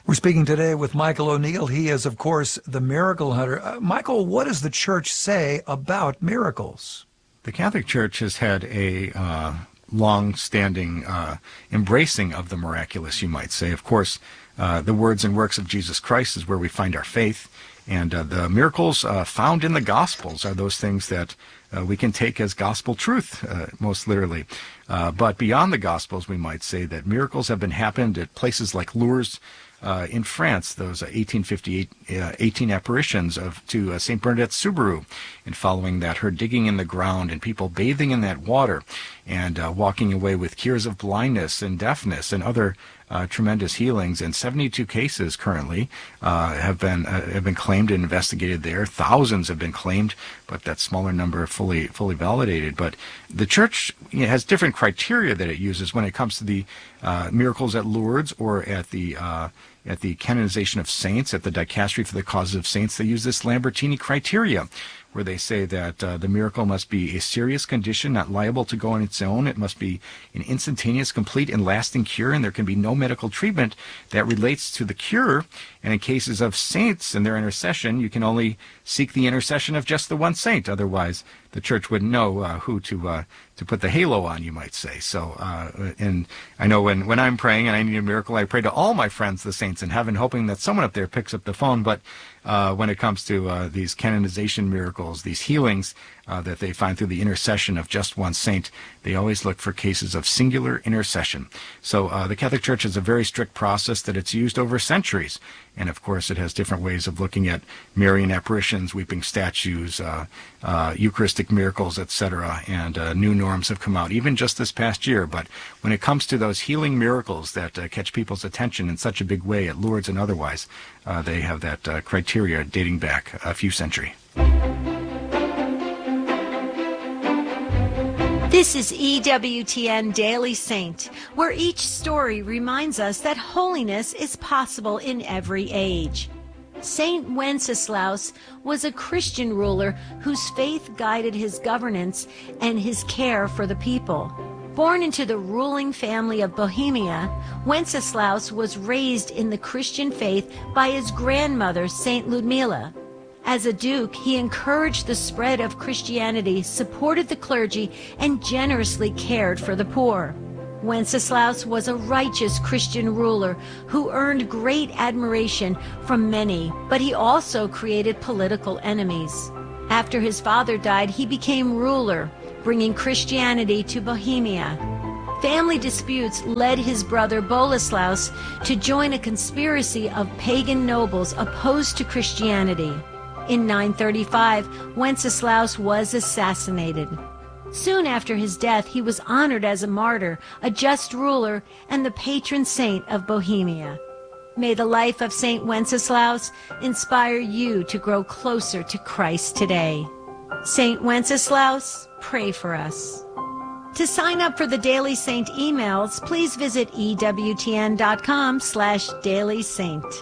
We're speaking today with Michael O'Neill. He is, of course, the miracle hunter. Michael, what does the church say about miracles? The Catholic Church has had a long-standing embracing of the miraculous, you might say. Of course, the words and works of Jesus Christ is where we find our faith. And the miracles found in the Gospels are those things that we can take as gospel truth, most literally. But beyond the Gospels, we might say that miracles have been happened at places like Lourdes in France, those 1858 18 apparitions to St. Bernadette Soubirous, and following that, her digging in the ground and people bathing in that water and walking away with cures of blindness and deafness and other tremendous healings. And 72 cases currently have been claimed and investigated there. Thousands have been claimed, but that smaller number fully validated. But the Church has different criteria that it uses when it comes to the miracles at Lourdes or at the canonization of saints, at the Dicastery for the Causes of Saints. They use this Lambertini criteria, where they say that the miracle must be a serious condition, not liable to go on its own. It must be an instantaneous, complete, and lasting cure, and there can be no medical treatment that relates to the cure. And in cases of saints and their intercession, you can only seek the intercession of just the one saint. Otherwise, the Church wouldn't know who to put the halo on, you might say. So, and I know when I'm praying and I need a miracle, I pray to all my friends, the saints in heaven, hoping that someone up there picks up the phone. But when it comes to these canonization miracles, these healings that they find through the intercession of just one saint, they always look for cases of singular intercession. So the Catholic Church has a very strict process that it's used over centuries. And of course, it has different ways of looking at Marian apparitions, weeping statues, Eucharistic miracles, etc. And new norms have come out, even just this past year. But when it comes to those healing miracles that catch people's attention in such a big way at Lourdes and otherwise, they have that criteria dating back a few centuries. This is EWTN Daily Saint, where each story reminds us that holiness is possible in every age. Saint Wenceslaus was a Christian ruler whose faith guided his governance and his care for the people. Born into the ruling family of Bohemia, Wenceslaus was raised in the Christian faith by his grandmother, Saint Ludmila. As a duke, he encouraged the spread of Christianity, supported the clergy, and generously cared for the poor. Wenceslaus was a righteous Christian ruler who earned great admiration from many, but he also created political enemies. After his father died, he became ruler, bringing Christianity to Bohemia. Family disputes led his brother Boleslaus to join a conspiracy of pagan nobles opposed to Christianity. In 935, Wenceslaus was assassinated. Soon after his death, he was honored as a martyr, a just ruler, and the patron saint of Bohemia. May the life of Saint Wenceslaus inspire you to grow closer to Christ today. Saint Wenceslaus, pray for us. To sign up for the Daily Saint emails, please visit EWTN.com/dailysaint.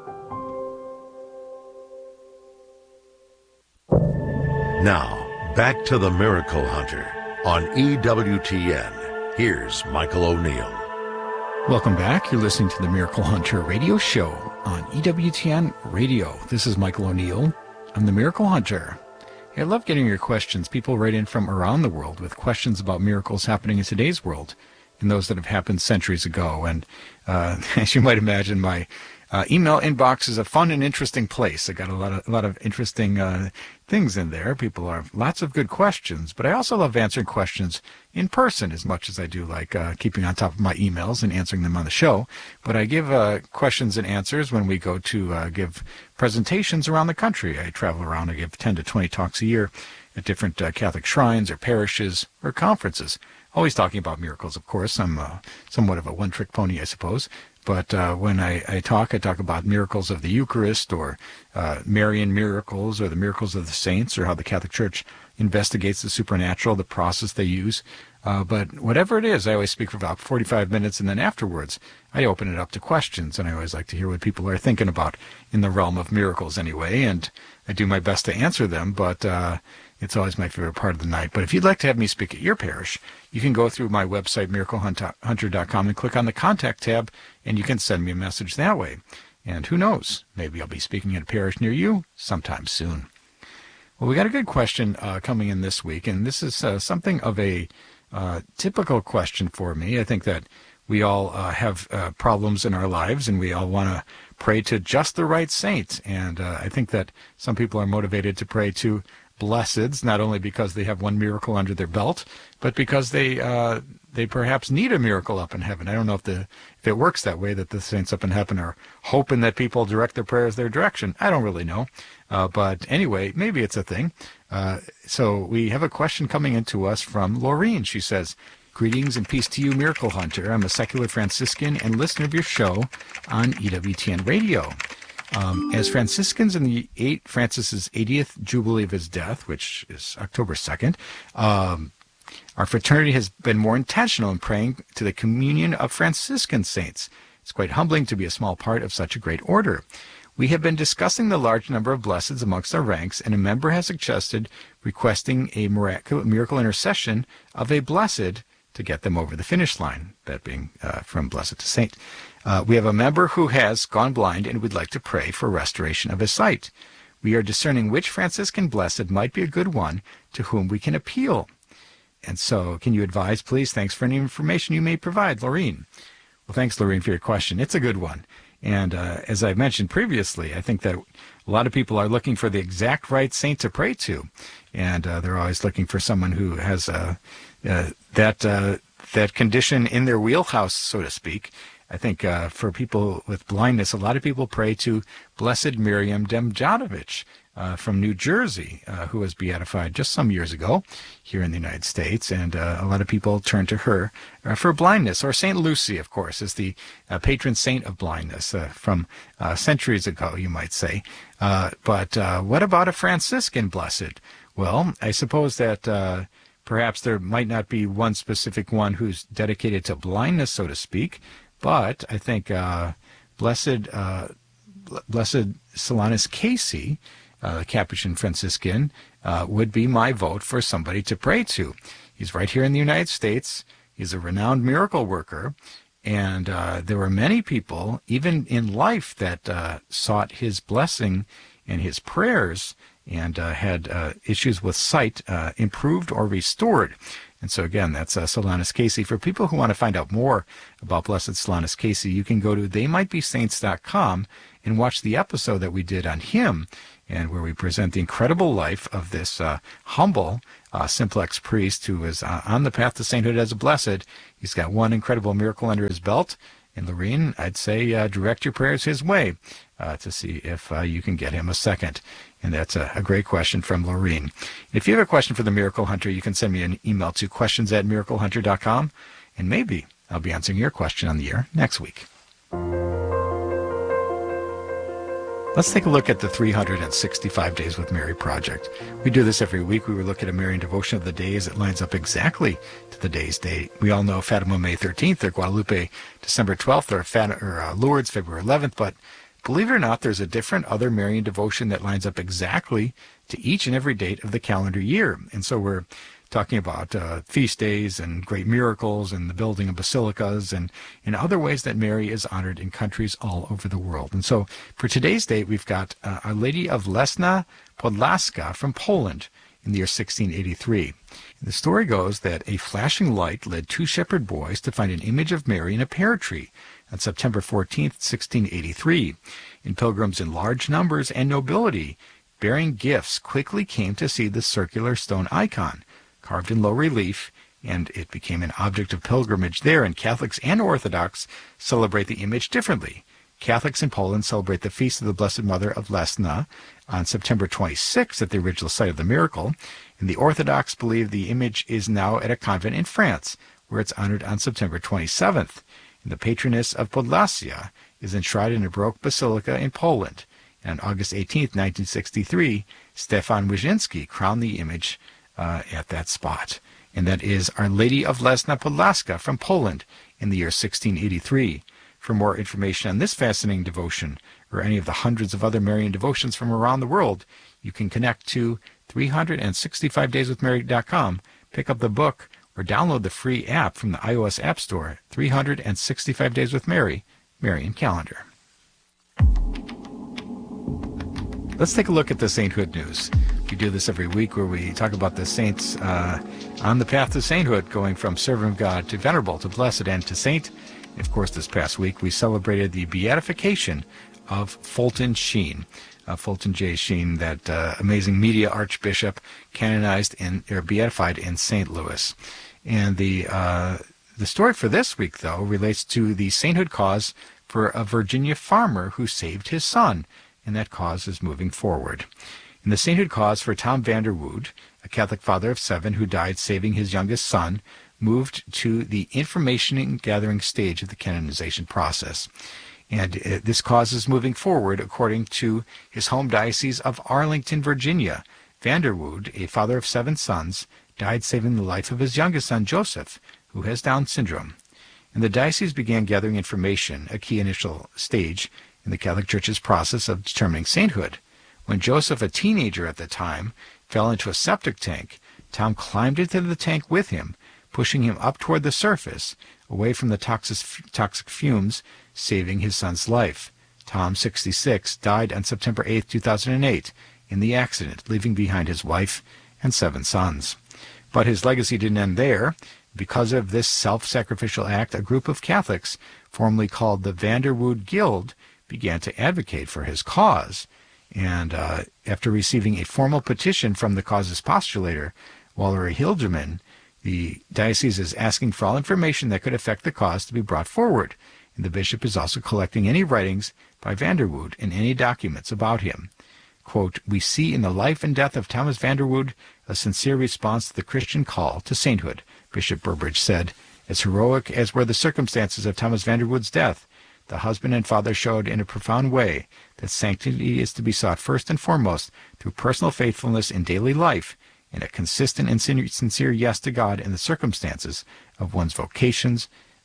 Now, back to the Miracle Hunter on EWTN. Here's Michael O'Neill. Welcome back. You're listening to the Miracle Hunter radio show on EWTN Radio. This is Michael O'Neill. I'm the Miracle Hunter. Hey, I love getting your questions. People write in from around the world with questions about miracles happening in today's world and those that have happened centuries ago. And as you might imagine, my email inbox is a fun and interesting place. I got a lot of interesting things in there. People have lots of good questions, but I also love answering questions in person as much as I do like keeping on top of my emails and answering them on the show. But I give questions and answers when we go to give presentations around the country. I travel around. I give 10 to 20 talks a year at different Catholic shrines or parishes or conferences. Always talking about miracles, of course. I'm somewhat of a one-trick pony, I suppose. But when I talk about miracles of the Eucharist or Marian miracles or the miracles of the saints or how the Catholic Church investigates the supernatural, the process they use. But whatever it is, I always speak for about 45 minutes, and then afterwards I open it up to questions, and I always like to hear what people are thinking about in the realm of miracles anyway, and I do my best to answer them, but it's always my favorite part of the night. But if you'd like to have me speak at your parish, you can go through my website, miraclehunter.com, and click on the Contact tab, and you can send me a message that way. And who knows, maybe I'll be speaking at a parish near you sometime soon. Well, we got a good question coming in this week, and this is something of a typical question for me. I think that we all have problems in our lives, and we all want to pray to just the right saint. And I think that some people are motivated to pray to blesseds, not only because they have one miracle under their belt, but because they perhaps need a miracle up in heaven. I don't know if it works that way, that the saints up in heaven are hoping that people direct their prayers their direction. I don't really know. But anyway, maybe it's a thing. So we have a question coming in to us from Laureen. She says, "Greetings and peace to you, Miracle Hunter. I'm a secular Franciscan and listener of your show on EWTN Radio. As Franciscans in Francis's 80th Jubilee of his death, which is October 2nd, our fraternity has been more intentional in praying to the communion of Franciscan saints. It's quite humbling to be a small part of such a great order. We have been discussing the large number of blesseds amongst our ranks, and a member has suggested requesting a miracle intercession of a blessed to get them over the finish line, that being from blessed to saint. We have a member who has gone blind and would like to pray for restoration of his sight. We are discerning which Franciscan blessed might be a good one to whom we can appeal. And so, can you advise, please? Thanks for any information you may provide, Laureen." Well, thanks, Laureen, for your question. It's a good one. And as I mentioned previously, I think that a lot of people are looking for the exact right saint to pray to. And they're always looking for someone who has that condition in their wheelhouse, so to speak. I think for people with blindness, a lot of people pray to Blessed Miriam Demjanovic from New Jersey, who was beatified just some years ago here in the United States. And a lot of people turn to her for blindness. Or St. Lucy, of course, is the patron saint of blindness from centuries ago, you might say. But what about a Franciscan blessed? Well, I suppose that perhaps there might not be one specific one who's dedicated to blindness, so to speak. But I think Blessed Solanus Casey, the Capuchin Franciscan, would be my vote for somebody to pray to. He's right here in the United States. He's a renowned miracle worker. And there were many people, even in life, that sought his blessing and his prayers and had issues with sight improved or restored. And so again, that's Solanus Casey. For people who want to find out more about Blessed Solanus Casey, you can go to theymightbesaints.com and watch the episode that we did on him, and where we present the incredible life of this humble simplex priest who is on the path to sainthood as a blessed. He's got one incredible miracle under his belt. And Lorene, I'd say direct your prayers his way to see if you can get him a second. And that's a great question from Lorene. If you have a question for the Miracle Hunter, you can send me an email to questions@miraclehunter.com, and maybe I'll be answering your question on the air next week. Let's take a look at the 365 Days with Mary project. We do this every week. We will look at a Marian devotion of the day as it lines up exactly to the day's date. We all know Fatima, May 13th, or Guadalupe, December 12th, or Lourdes, February 11th, but believe it or not, there's a different other Marian devotion that lines up exactly to each and every date of the calendar year. And so we're talking about feast days and great miracles and the building of basilicas and in other ways that Mary is honored in countries all over the world. And so for today's date, we've got Our Lady of Lesna Podlaska from Poland in the year 1683. And the story goes that a flashing light led two shepherd boys to find an image of Mary in a pear tree on September 14th, 1683. And pilgrims in large numbers and nobility bearing gifts quickly came to see the circular stone icon, carved in low relief, and it became an object of pilgrimage there, and Catholics and Orthodox celebrate the image differently. Catholics in Poland celebrate the Feast of the Blessed Mother of Lesna on September 26th at the original site of the miracle, and the Orthodox believe the image is now at a convent in France, where it's honored on September 27th. And the patroness of Podlasia is enshrined in a Baroque basilica in Poland. And on August 18th, 1963, Stefan Wyszynski crowned the image at that spot. And that is Our Lady of Lesna Podlaska from Poland in the year 1683. For more information on this fascinating devotion, or any of the hundreds of other Marian devotions from around the world, you can connect to 365dayswithmary.com, pick up the book, or download the free app from the iOS App Store, 365 Days with Mary, Marian Calendar. Let's take a look at the sainthood news. We do this every week where we talk about the saints on the path to sainthood, going from servant of God to venerable to blessed and to saint. Of course, this past week we celebrated the beatification of Fulton Sheen. Fulton J. Sheen, that amazing media archbishop, canonized or beatified in St. Louis. And the story for this week, though, relates to the sainthood cause for a Virginia farmer who saved his son, and that cause is moving forward. And the sainthood cause for Tom Vanderwood, a Catholic father of 7 who died saving his youngest son, moved to the information gathering stage of the canonization process. And this cause is moving forward according to his home diocese of Arlington, Virginia. Vanderwood, a father of 7 sons, died saving the life of his youngest son, Joseph, who has Down syndrome. And the diocese began gathering information, a key initial stage in the Catholic Church's process of determining sainthood. When Joseph, a teenager at the time, fell into a septic tank, Tom climbed into the tank with him, pushing him up toward the surface, away from the toxic fumes, saving his son's life. Tom, 66, died on September 8, 2008, in the accident, leaving behind his wife and 7 sons. But his legacy didn't end there. Because of this self-sacrificial act, a group of Catholics, formerly called the Vanderwood Guild, began to advocate for his cause. And after receiving a formal petition from the cause's postulator, Walter Hildeman, the diocese is asking for all information that could affect the cause to be brought forward. And the bishop is also collecting any writings by Vanderwood and any documents about him. Quote, "We see in the life and death of Thomas Vanderwood a sincere response to the Christian call to sainthood," Bishop Burbridge said. "As heroic as were the circumstances of Thomas Vanderwood's death, the husband and father showed in a profound way that sanctity is to be sought first and foremost through personal faithfulness in daily life and a consistent and sincere yes to God in the circumstances of one's vocation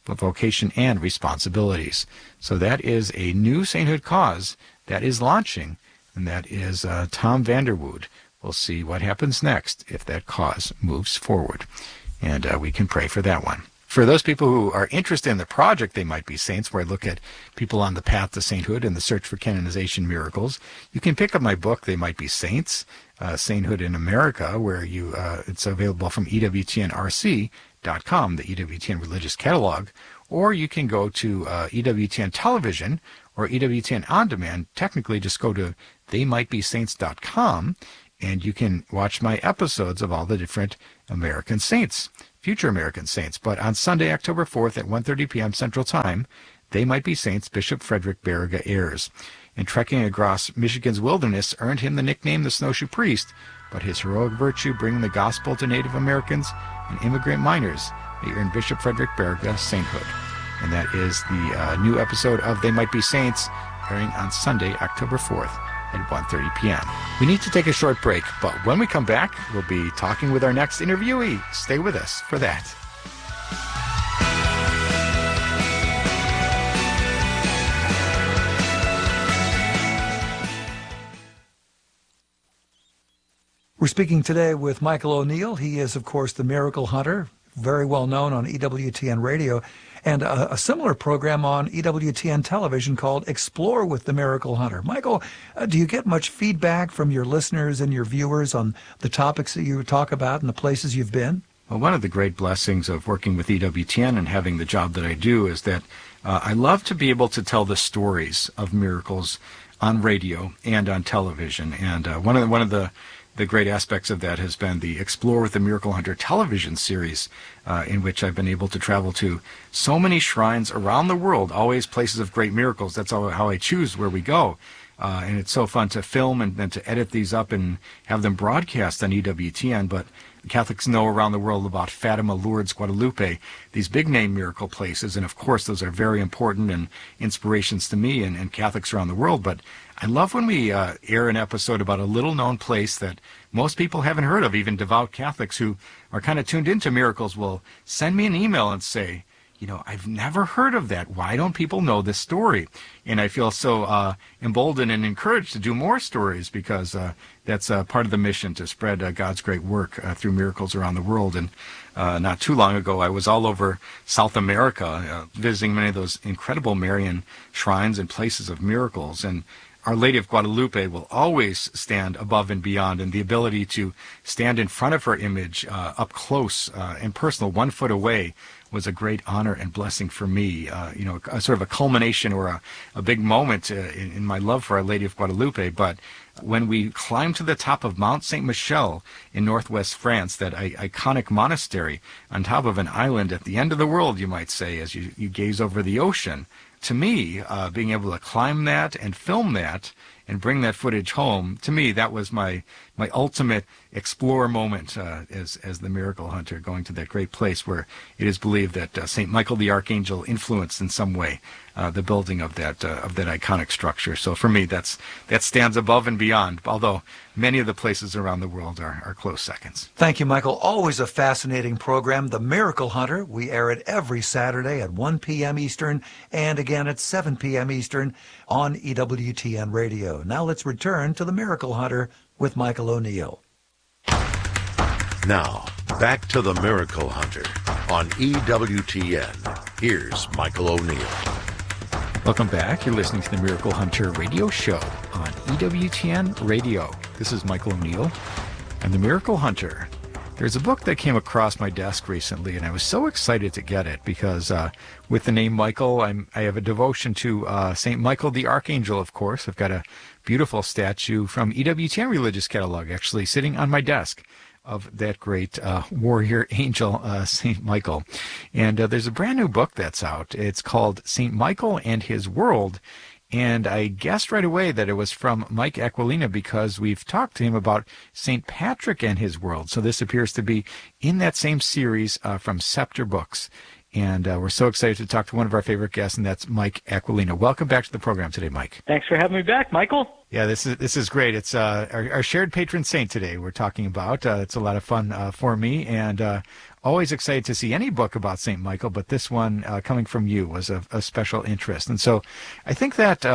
and responsibilities." So that is a new sainthood cause that is launching, and that is Tom Vanderwood. We'll see what happens next if that cause moves forward, and we can pray for that one. For those people who are interested in the project They Might Be Saints, where I look at people on the path to sainthood and the search for canonization miracles, you can pick up my book, They Might Be Saints, Sainthood in America, where it's available from EWTNRC.com, the EWTN Religious Catalog, or you can go to EWTN Television or EWTN On Demand. Technically, just go to TheyMightBeSaints.com, and you can watch my episodes of all the different American saints, future American saints. But on Sunday, October 4th at 1:30 p.m. Central Time, They Might Be Saints, Bishop Frederick Baraga airs. And trekking across Michigan's wilderness earned him the nickname the Snowshoe Priest, but his heroic virtue bringing the gospel to Native Americans and immigrant miners may earn Bishop Frederick Baraga sainthood. And that is the new episode of They Might Be Saints, airing on Sunday, October 4th at 1:30 p.m. We need to take a short break, but when we come back, we'll be talking with our next interviewee. Stay with us for that. We're speaking today with Michael O'Neill. He is, of course, the Miracle Hunter, very well known on EWTN Radio, and a similar program on EWTN Television called Explore with the Miracle Hunter. Michael, do you get much feedback from your listeners and your viewers on the topics that you talk about and the places you've been? Well, one of the great blessings of working with EWTN and having the job that I do is that I love to be able to tell the stories of miracles on radio and on television. And one of the great aspects of that has been the Explore with the Miracle Hunter television series, in which I've been able to travel to so many shrines around the world, always places of great miracles. That's how I choose where we go. And it's so fun to film and to edit these up and have them broadcast on EWTN. But Catholics know around the world about Fatima, Lourdes, Guadalupe, these big-name miracle places. And, of course, those are very important and inspirations to me and Catholics around the world. But I love when we air an episode about a little-known place that most people haven't heard of. Even devout Catholics who are kind of tuned into miracles will send me an email and say, I've never heard of that. Why don't people know this story? And I feel so emboldened and encouraged to do more stories, because that's part of the mission, to spread God's great work through miracles around the world. And not too long ago, I was all over South America, visiting many of those incredible Marian shrines and places of miracles. And Our Lady of Guadalupe will always stand above and beyond, and the ability to stand in front of her image up close and personal, 1 foot away, was a great honor and blessing for me. A sort of a culmination or a big moment in my love for Our Lady of Guadalupe. But when we climbed to the top of Mount Saint Michel in northwest France, that iconic monastery on top of an island at the end of the world, you might say, as you gaze over the ocean, to me, being able to climb that and film that and bring that footage home, to me, that was my ultimate explorer moment as the miracle hunter, going to that great place where it is believed that St. Michael the Archangel influenced in some way the building of that iconic structure. So for me, that stands above and beyond, although many of the places around the world are close seconds. Thank you, Michael. Always a fascinating program, The Miracle Hunter. We air it every Saturday at 1 p.m. Eastern and again at 7 p.m. Eastern on EWTN Radio. Now let's return to The Miracle Hunter with Michael O'Neill. Now, back to The Miracle Hunter on EWTN. Here's Michael O'Neill. Welcome back. You're listening to the Miracle Hunter radio show on EWTN Radio. This is Michael O'Neill and the Miracle Hunter. There's a book that came across my desk recently, and I was so excited to get it because with the name Michael, I have a devotion to St. Michael the Archangel, of course. I've got a beautiful statue from EWTN Religious Catalog actually sitting on my desk of that great warrior angel, St. Michael. And there's a brand new book that's out. It's called St. Michael and His World. And I guessed right away that it was from Mike Aquilina because we've talked to him about St. Patrick and His World. So this appears to be in that same series from Scepter Books. And we're so excited to talk to one of our favorite guests, and that's Mike Aquilina. Welcome back to the program today, Mike. Thanks for having me back, Michael. Yeah, this is great. It's our shared patron saint today we're talking about. It's a lot of fun for me, and always excited to see any book about St. Michael, but this one coming from you was of special interest. And so I think that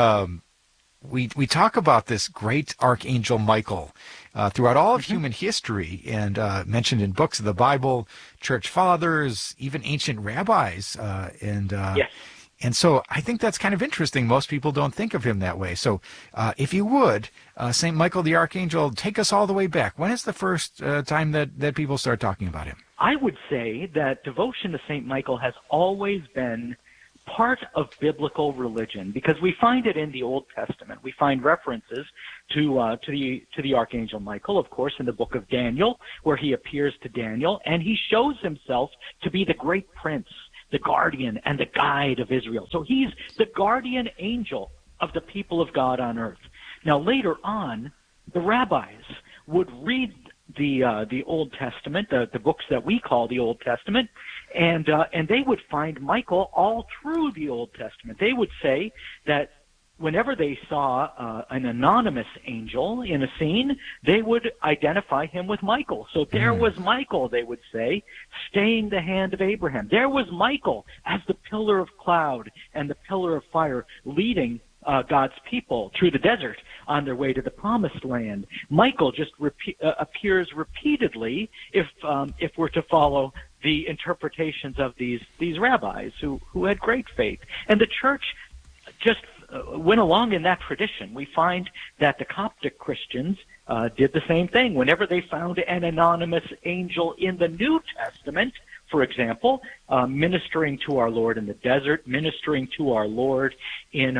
we talk about this great Archangel Michael throughout all of human history, and mentioned in books of the Bible, church fathers, even ancient rabbis, Yes. And so I think that's kind of interesting. Most people don't think of him that way. So if you would, St. Michael the Archangel, take us all the way back. When is the first time that people start talking about him? I would say that devotion to St. Michael has always been part of biblical religion because we find it in the Old Testament. We find references to the Archangel Michael, of course, in the book of Daniel, where he appears to Daniel, and he shows himself to be the great prince, the guardian and the guide of Israel. So he's the guardian angel of the people of God on earth. Now, later on, the rabbis would read the Old Testament, the books that we call the Old Testament, and they would find Michael all through the Old Testament. They would say that whenever they saw an anonymous angel in a scene, they would identify him with Michael. So there was Michael, they would say, staying the hand of Abraham. There was Michael as the pillar of cloud and the pillar of fire leading God's people through the desert on their way to the promised land. Michael just appears repeatedly if we're to follow the interpretations of these rabbis who had great faith. And the church just went along in that tradition. We find that the Coptic Christians did the same thing. Whenever they found an anonymous angel in the New Testament, for example, ministering to our Lord in the desert, ministering to our Lord in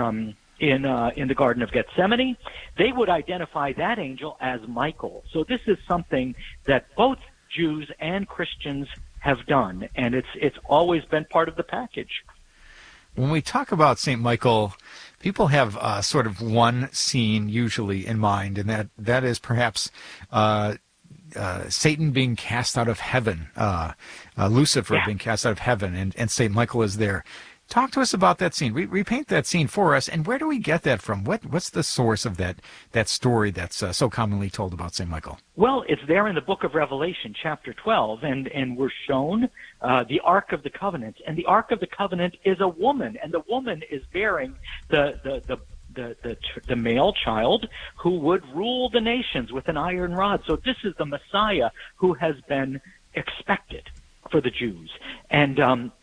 the Garden of Gethsemane, they would identify that angel as Michael. So this is something that both Jews and Christians have done, and it's always been part of the package. When we talk about St. Michael, people have sort of one scene usually in mind, and that is perhaps Satan being cast out of heaven, Lucifer being cast out of heaven, and St. Michael is there. Talk to us about that scene. Repaint that scene for us, and where do we get that from? What's the source of that story that's so commonly told about St. Michael? Well, it's there in the book of Revelation, chapter 12, and we're shown the Ark of the Covenant. And the Ark of the Covenant is a woman, and the woman is bearing the male child who would rule the nations with an iron rod. So this is the Messiah who has been expected for the Jews. And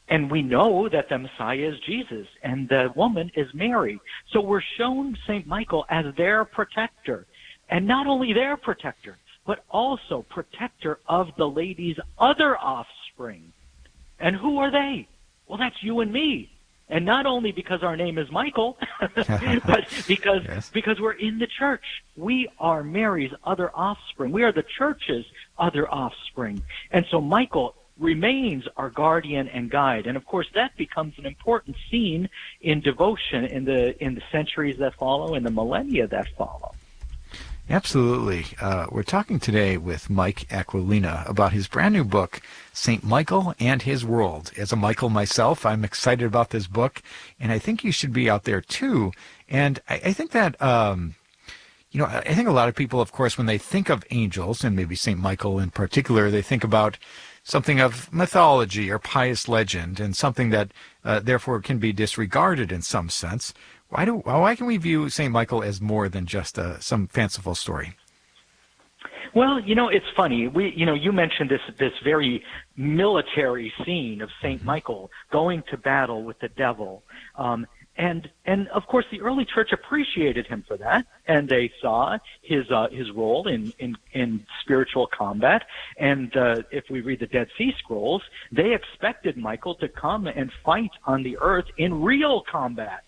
And we know that the Messiah is Jesus, and the woman is Mary. So we're shown St. Michael as their protector. And not only their protector, but also protector of the lady's other offspring. And who are they? Well, that's you and me. And not only because our name is Michael, but because we're in the church. We are Mary's other offspring. We are the church's other offspring. And so Michael remains our guardian and guide. And of course that becomes an important scene in devotion in the centuries that follow, in the millennia that follow. Absolutely. We're talking today with Mike Aquilina about his brand new book, St. Michael and His World. As a Michael myself, I'm excited about this book, and I think you should be out there too. And I think that, I think a lot of people, of course, when they think of angels, and maybe St. Michael in particular, they think about something of mythology or pious legend, and something that therefore can be disregarded in some sense. Why can we view St. Michael as more than just some fanciful story? Well, it's funny. You mentioned this very military scene of St. Michael going to battle with the devil. And of course the early church appreciated him for that, and they saw his role in spiritual combat. And if we read the Dead Sea Scrolls, they expected Michael to come and fight on the earth in real combat.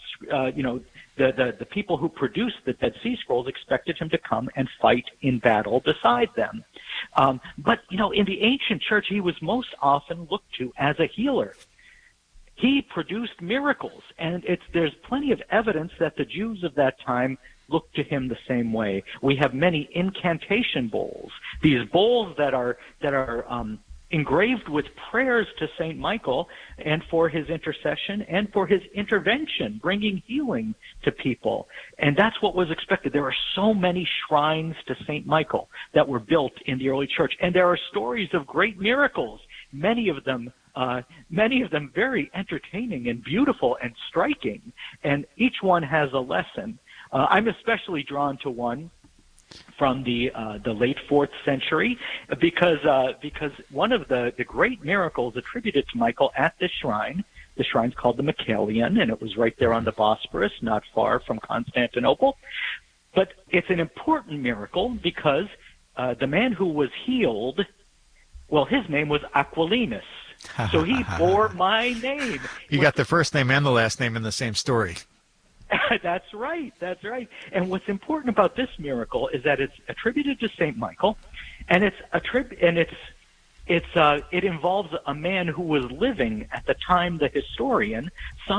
The people who produced the Dead Sea Scrolls expected him to come and fight in battle beside them. But in the ancient church, he was most often looked to as a healer. He produced miracles, and there's plenty of evidence that the Jews of that time looked to him the same way. We have many incantation bowls, these bowls that are engraved with prayers to St. Michael and for his intercession and for his intervention, bringing healing to people. And that's what was expected. There are so many shrines to St. Michael that were built in the early church, and there are stories of great miracles, many of them very entertaining and beautiful and striking, and each one has a lesson. I'm especially drawn to one from the late 4th century, because one of the great miracles attributed to Michael at this shrine, the shrine's called the Michaelian, and it was right there on the Bosporus, not far from Constantinople. But it's an important miracle because the man who was healed, well, his name was Aquilinus, so he bore my name. You got the first name and the last name in the same story. That's right. And what's important about this miracle is that it's attributed to St. Michael, and it involves a man who was living at the time the historian